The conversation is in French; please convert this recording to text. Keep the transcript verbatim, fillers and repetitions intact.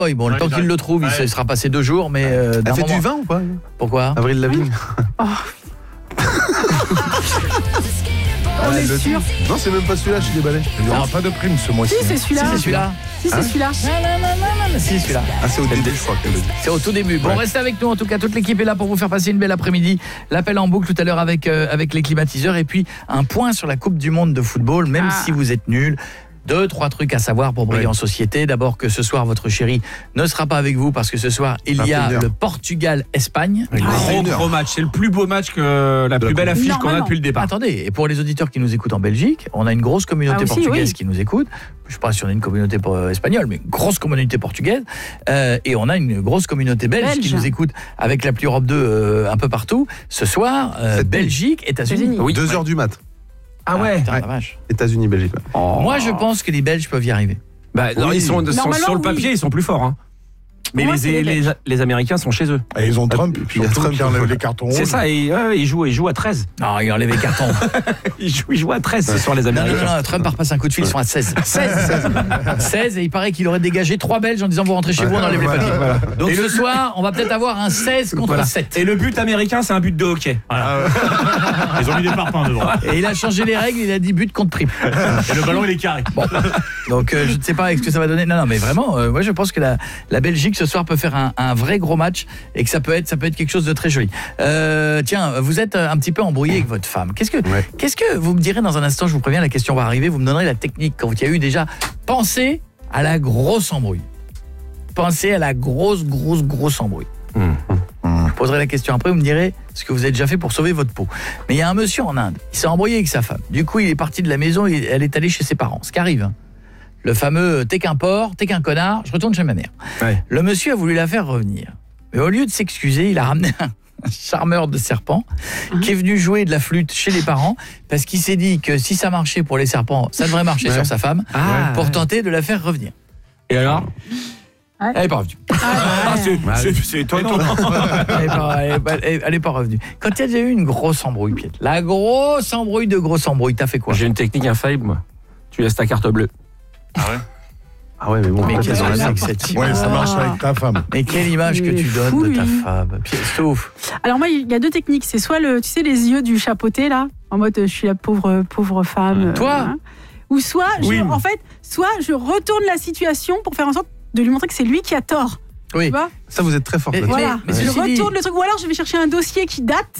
Oui, bon, le temps qu'il le trouve, il sera passé deux jours, mais... Euh, Elle fait moment. Du vin ou pas? Pourquoi? Avril Lavigne. Oh. On est sûr. Non, c'est même pas celui-là, je suis déballé. Il n'y aura pas de prime ce mois-ci. Si, c'est celui-là. Si, c'est celui-là. Si, c'est hein celui-là. Non, non, non, non, non, si, c'est celui-là. Ah, c'est au début, je crois qu'elle le dit. C'est au tout début. Bon, ouais. Restez avec nous, en tout cas, toute l'équipe est là pour vous faire passer une belle après-midi. L'appel en boucle tout à l'heure avec, euh, avec les climatiseurs. Et puis, un point sur la Coupe du Monde de football, même ah. si vous êtes nuls. Deux, trois trucs à savoir pour briller oui. en société. D'abord que ce soir, votre chérie ne sera pas avec vous parce que ce soir, il y a le Portugal-Espagne. Un gros, gros match. C'est le plus beau match que la plus belle affiche qu'on a depuis le départ. Attendez, et pour les auditeurs qui nous écoutent en Belgique, on a une grosse communauté ah, aussi, portugaise oui. qui nous écoute. Je ne sais pas si on a une communauté espagnole, mais une grosse communauté portugaise. Euh, et on a une grosse communauté belge, belge. qui nous écoute avec l'appli Europe deux euh, un peu partout. Ce soir, euh, Belgique, États-Unis. Oui. deux heures du mat. Ah ouais, ah, putain, ouais. La vache. États-Unis, Belgique. Oh. Moi, je pense que les Belges peuvent y arriver. Bah, oui. non, ils sont, sont sur le papier, oui. ils sont plus forts. Hein. Mais Moi, les, les, les, les Américains sont chez eux. Et ils ont Trump, et puis il y a Trump qui enlève les cartons rouges. C'est ça, et, euh, ils, jouent, ils jouent à treize. Non, ils enlèvent les cartons. ils, jouent, ils jouent à treize ce soir, les Américains. Non, non, non, Trump repasse un coup de fil, ils sont à seize. seize, seize, et il paraît qu'il aurait dégagé trois Belges en disant vous rentrez chez vous, on enlève les papiers. Voilà. Donc et ce le... soir, on va peut-être avoir un seize contre voilà. sept. Et le but américain, c'est un but de hockey. Voilà. Ils ont mis des parpaings devant. Et il a changé les règles, il a dit but contre triple. Et le ballon, il est carré. Bon. Donc euh, je ne sais pas ce que ça va donner. Non, non, mais vraiment, euh, moi je pense que la, la Belgique ce soir peut faire un un vrai gros match et que ça peut être ça peut être quelque chose de très joli. Euh, tiens, vous êtes un petit peu embrouillé avec votre femme. Qu'est-ce que ouais. qu'est-ce que vous me direz dans un instant, je vous préviens, la question va arriver, vous me donnerez la technique quand il y a eu déjà pensez à la grosse embrouille. Pensez à la grosse grosse grosse embrouille. Mmh. Mmh. Je poserai la question après, vous me direz ce que vous avez déjà fait pour sauver votre peau. Mais il y a un monsieur en Inde, il s'est embrouillé avec sa femme. Du coup, il est parti de la maison et elle est allée chez ses parents. Ce qui arrive. Hein. Le fameux « t'es qu'un porc, t'es qu'un connard, je retourne chez ma mère ouais. ». Le monsieur a voulu la faire revenir. Mais au lieu de s'excuser, il a ramené un charmeur de serpents mmh. qui est venu jouer de la flûte chez les parents parce qu'il s'est dit que si ça marchait pour les serpents, ça devrait marcher ouais. sur sa femme ah, pour ouais. tenter de la faire revenir. Et alors ouais. Elle n'est pas revenue. Ah, c'est, c'est, c'est étonnant. Elle n'est pas, elle, pas revenue. Quand il y a déjà eu une grosse embrouille, Piet, la grosse embrouille de grosse embrouille, t'as fait quoi? J'ai une technique infaillible, moi. Tu laisses ta carte bleue. Ah ouais. Ah ouais, mais bon, mais quelle image avec cette image. Ouais, ça marche avec ta femme. Mais quelle image que tu donnes fou, de ta lui. femme. C'est ouf. Alors moi, il y a deux techniques. C'est soit le, tu sais, les yeux du chapeauté là, en mode je suis la pauvre pauvre femme. Toi euh, hein. Ou soit, oui. je, en fait, soit je retourne la situation pour faire en sorte de lui montrer que c'est lui qui a tort. Oui. Tu vois ça, vous êtes très fort. Voilà. Mais, mais je retourne dit... le truc. Ou alors je vais chercher un dossier qui date.